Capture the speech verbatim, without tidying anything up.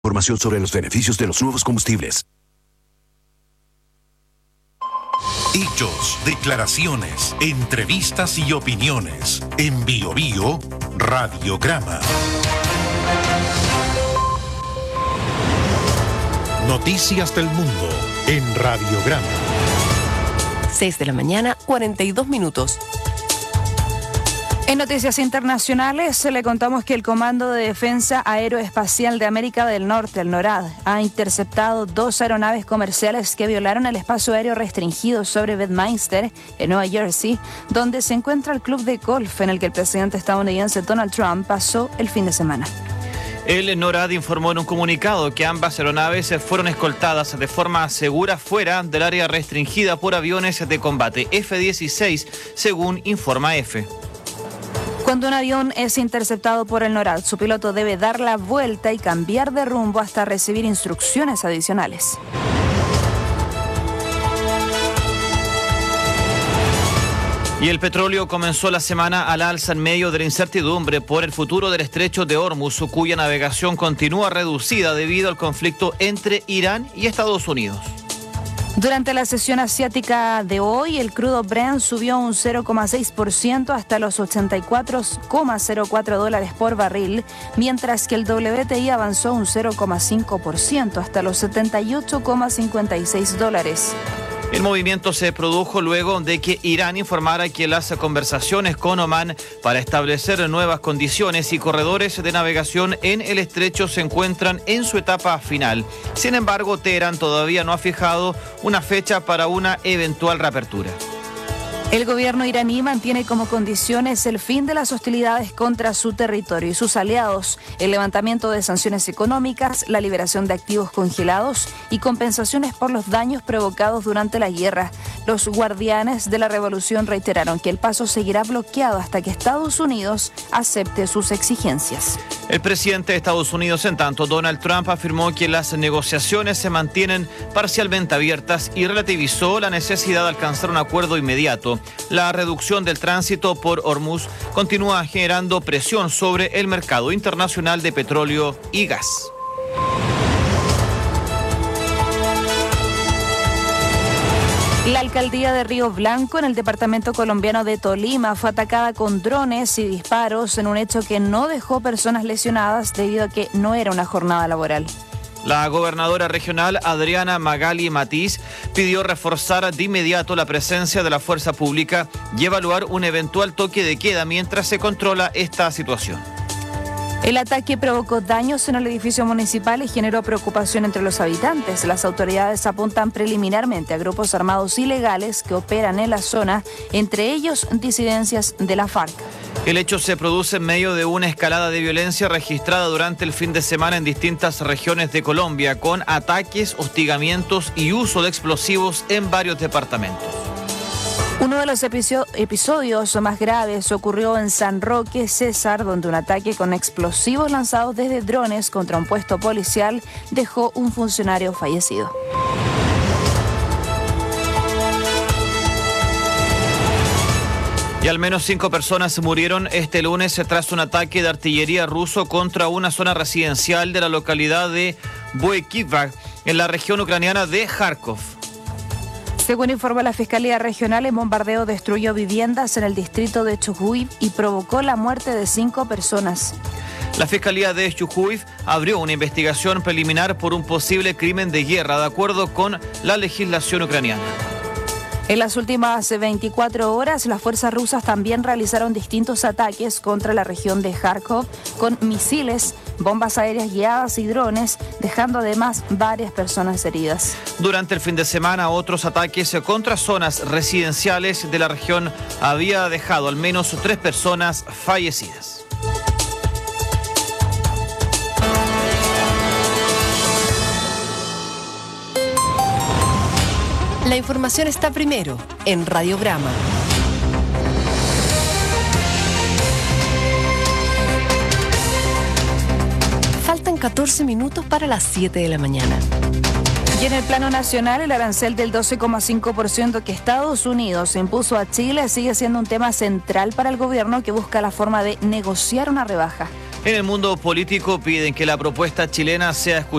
Información sobre los beneficios de los nuevos combustibles. Hechos, declaraciones, entrevistas y opiniones. En Bio Bio, Radiograma. Noticias del mundo en Radiograma. seis de la mañana, cuarenta y dos minutos. En noticias internacionales le contamos que el Comando de Defensa Aeroespacial de América del Norte, el NORAD, ha interceptado dos aeronaves comerciales que violaron el espacio aéreo restringido sobre Bedminster, en Nueva Jersey, donde se encuentra el club de golf en el que el presidente estadounidense Donald Trump pasó el fin de semana. El NORAD informó en un comunicado que ambas aeronaves fueron escoltadas de forma segura fuera del área restringida por aviones de combate F dieciséis, según informa EFE. Cuando un avión es interceptado por el NORAD, su piloto debe dar la vuelta y cambiar de rumbo hasta recibir instrucciones adicionales. Y el petróleo comenzó la semana al alza en medio de la incertidumbre por el futuro del estrecho de Hormuz, cuya navegación continúa reducida debido al conflicto entre Irán y Estados Unidos. Durante la sesión asiática de hoy, el crudo Brent subió un cero coma seis por ciento hasta los ochenta y cuatro coma cero cuatro dólares por barril, mientras que el W T I avanzó un cero coma cinco por ciento hasta los setenta y ocho coma cincuenta y seis dólares. El movimiento se produjo luego de que Irán informara que las conversaciones con Omán para establecer nuevas condiciones y corredores de navegación en el estrecho se encuentran en su etapa final. Sin embargo, Teherán todavía no ha fijado una fecha para una eventual reapertura. El gobierno iraní mantiene como condiciones el fin de las hostilidades contra su territorio y sus aliados, el levantamiento de sanciones económicas, la liberación de activos congelados y compensaciones por los daños provocados durante la guerra. Los guardianes de la revolución reiteraron que el paso seguirá bloqueado hasta que Estados Unidos acepte sus exigencias. El presidente de Estados Unidos, en tanto, Donald Trump, afirmó que las negociaciones se mantienen parcialmente abiertas y relativizó la necesidad de alcanzar un acuerdo inmediato. La reducción del tránsito por Hormuz continúa generando presión sobre el mercado internacional de petróleo y gas. La alcaldía de Río Blanco, en el departamento colombiano de Tolima, fue atacada con drones y disparos en un hecho que no dejó personas lesionadas debido a que no era una jornada laboral. La gobernadora regional Adriana Magali Matiz pidió reforzar de inmediato la presencia de la fuerza pública y evaluar un eventual toque de queda mientras se controla esta situación. El ataque provocó daños en el edificio municipal y generó preocupación entre los habitantes. Las autoridades apuntan preliminarmente a grupos armados ilegales que operan en la zona, entre ellos disidencias de la FARC. El hecho se produce en medio de una escalada de violencia registrada durante el fin de semana en distintas regiones de Colombia, con ataques, hostigamientos y uso de explosivos en varios departamentos. Uno de los episodios más graves ocurrió en San Roque, César, donde un ataque con explosivos lanzados desde drones contra un puesto policial dejó un funcionario fallecido. Y al menos cinco personas murieron este lunes tras un ataque de artillería ruso contra una zona residencial de la localidad de Boekivka, en la región ucraniana de Kharkov. Según informó la Fiscalía Regional, el bombardeo destruyó viviendas en el distrito de Chujuiv y provocó la muerte de cinco personas. La Fiscalía de Chujuiv abrió una investigación preliminar por un posible crimen de guerra, de acuerdo con la legislación ucraniana. En las últimas veinticuatro horas, las fuerzas rusas también realizaron distintos ataques contra la región de Kharkov con misiles, bombas aéreas guiadas y drones, dejando además varias personas heridas. Durante el fin de semana, otros ataques contra zonas residenciales de la región había dejado al menos tres personas fallecidas. La información está primero en Radiograma. Faltan catorce minutos para las siete de la mañana. Y en el plano nacional, el arancel del doce coma cinco por ciento que Estados Unidos impuso a Chile sigue siendo un tema central para el gobierno, que busca la forma de negociar una rebaja. En el mundo político piden que la propuesta chilena sea escuchada